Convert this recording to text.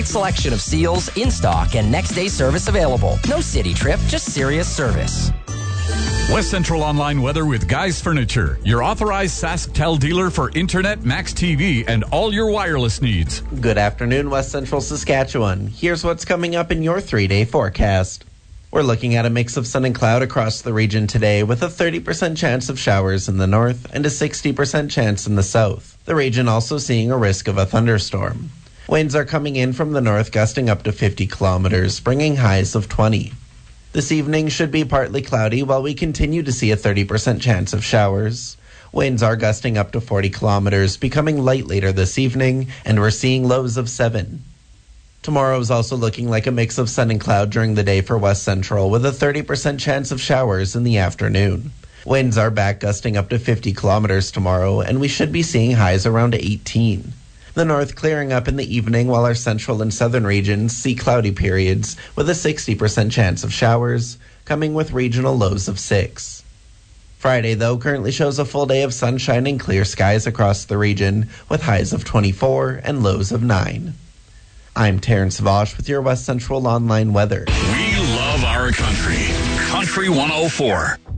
Selection of seals in stock and next day service available. No city trip, just serious service. West Central Online Weather with Guys Furniture, your authorized SaskTel dealer for Internet, Max TV, and all your wireless needs. Good afternoon, West Central Saskatchewan. Here's what's coming up in your 3-day forecast. We're looking at a mix of sun and cloud across the region today with a 30% chance of showers in the north and a 60% chance in the south. The region also seeing a risk of a thunderstorm. Winds are coming in from the north, gusting up to 50 kilometers, bringing highs of 20. This evening should be partly cloudy while we continue to see a 30% chance of showers. Winds are gusting up to 40 kilometers, becoming light later this evening, and we're seeing lows of 7. Tomorrow is also looking like a mix of sun and cloud during the day for West Central, with a 30% chance of showers in the afternoon. Winds are back gusting up to 50 kilometers tomorrow, and we should be seeing highs around 18. The north clearing up in the evening while our central and southern regions see cloudy periods with a 60% chance of showers, coming with regional lows of 6. Friday, though, currently shows a full day of sunshine and clear skies across the region with highs of 24 and lows of 9. I'm Terrence Vosch with your West Central Online weather. We love our country. Country 104.